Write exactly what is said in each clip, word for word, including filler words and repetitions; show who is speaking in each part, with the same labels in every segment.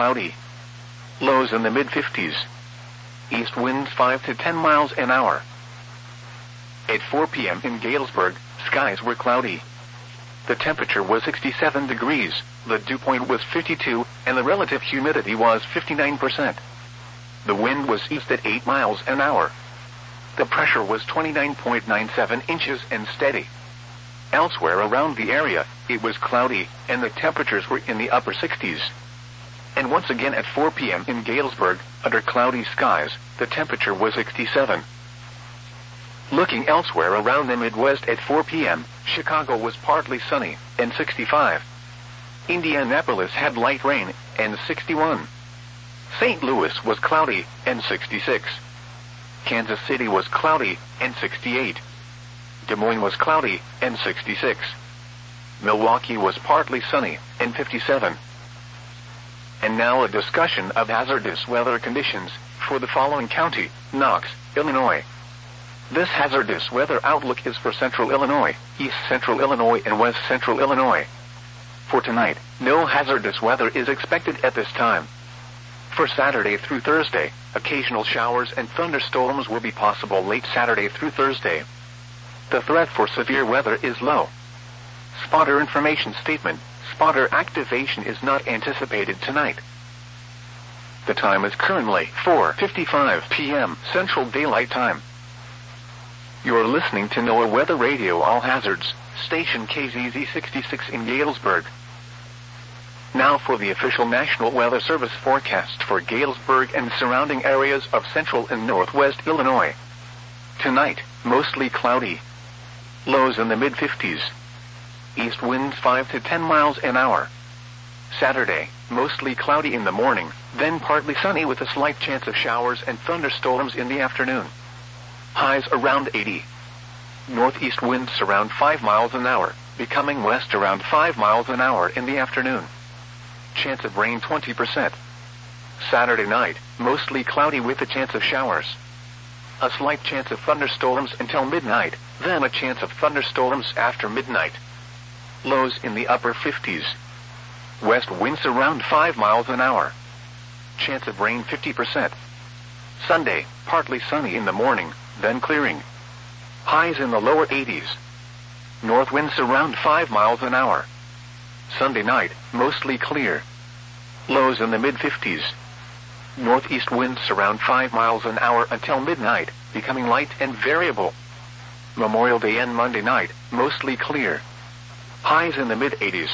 Speaker 1: cloudy. Lows in the mid fifties. East winds five to ten miles an hour. At four p m in Galesburg, skies were cloudy. The temperature was sixty-seven degrees, the dew point was fifty-two, and the relative humidity was fifty-nine percent. The wind was east at eight miles an hour. The pressure was twenty-nine point nine seven inches and steady. Elsewhere around the area, it was cloudy, and the temperatures were in the upper sixties. And once again at four p m in Galesburg, under cloudy skies, the temperature was sixty-seven. Looking elsewhere around the Midwest at four p m, Chicago was partly sunny, and sixty-five. Indianapolis had light rain, and sixty-one. Saint Louis was cloudy, and sixty-six. Kansas City was cloudy, and sixty-eight. Des Moines was cloudy, and sixty-six. Milwaukee was partly sunny, and fifty-seven. And now a discussion of hazardous weather conditions for the following county: Knox, Illinois. This hazardous weather outlook is for central Illinois, east central Illinois, and west central Illinois. For tonight, no hazardous weather is expected at this time. For Saturday through Thursday, occasional showers and thunderstorms will be possible late Saturday through Thursday. The threat for severe weather is low. Spotter information statement: spotter activation is not anticipated tonight. The time is currently four fifty-five p m Central Daylight Time. You're listening to NOAA Weather Radio All Hazards, station K Z Z sixty-six in Galesburg. Now for the official National Weather Service forecast for Galesburg and surrounding areas of central and northwest Illinois. Tonight, mostly cloudy. Lows in the mid fifties. East winds five to ten miles an hour. Saturday, mostly cloudy in the morning, then partly sunny with a slight chance of showers and thunderstorms in the afternoon. Highs around eighty. Northeast winds around five miles an hour, becoming west around five miles an hour in the afternoon. Chance of rain twenty percent. Saturday night, mostly cloudy with a chance of showers. A slight chance of thunderstorms until midnight, then a chance of thunderstorms after midnight. Lows in the upper fifties. West winds around five miles an hour. Chance of rain fifty percent. Sunday, partly sunny in the morning, then clearing. Highs in the lower eighties. North winds around five miles an hour. Sunday night, mostly clear. Lows in the mid fifties. Northeast winds around five miles an hour until midnight, becoming light and variable. Memorial Day and Monday night, mostly clear. Highs in the mid eighties.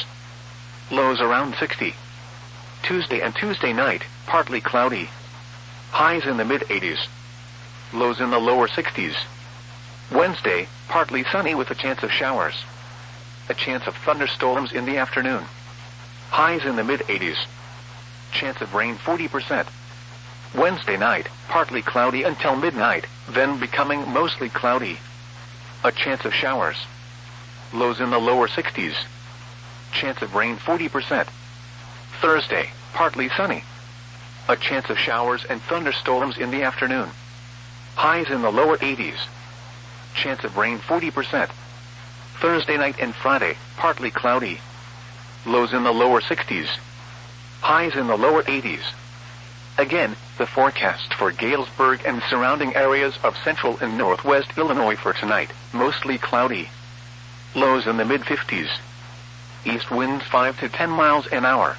Speaker 1: Lows around sixty. Tuesday and Tuesday night, partly cloudy. Highs in the mid eighties. Lows in the lower sixties. Wednesday, partly sunny with a chance of showers. A chance of thunderstorms in the afternoon. Highs in the mid eighties. Chance of rain forty percent. Wednesday night, partly cloudy until midnight, then becoming mostly cloudy. A chance of showers. Lows in the lower sixties. Chance of rain forty percent. Thursday, partly sunny. A chance of showers and thunderstorms in the afternoon. Highs in the lower eighties. Chance of rain forty percent. Thursday night and Friday, partly cloudy. Lows in the lower sixties. Highs in the lower eighties. Again, the forecast for Galesburg and surrounding areas of central and northwest Illinois for tonight, mostly cloudy. Lows in the mid fifties. East winds five to ten miles an hour.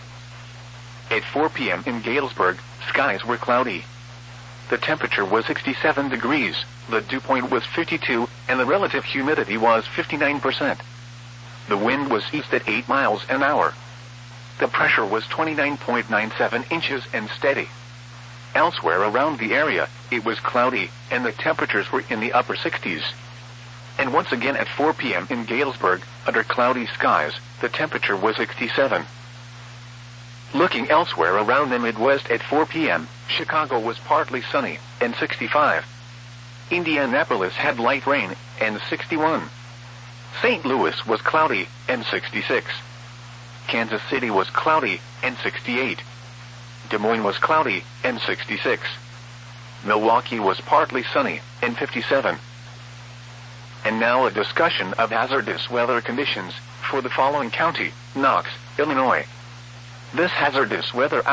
Speaker 1: At four p m in Galesburg, skies were cloudy. The temperature was sixty-seven degrees, the dew point was fifty-two, and the relative humidity was fifty-nine percent. The wind was east at eight miles an hour. The pressure was twenty-nine point nine seven inches and steady. Elsewhere around the area, it was cloudy, and the temperatures were in the upper sixties. And once again at four p m in Galesburg, under cloudy skies, the temperature was sixty-seven. Looking elsewhere around the Midwest at four p m, Chicago was partly sunny, and sixty-five. Indianapolis had light rain, and sixty-one. Saint Louis was cloudy, and sixty-six. Kansas City was cloudy, and sixty-eight. Des Moines was cloudy, and sixty-six. Milwaukee was partly sunny, and fifty-seven. And now a discussion of hazardous weather conditions for the following county: Knox, Illinois. This hazardous weather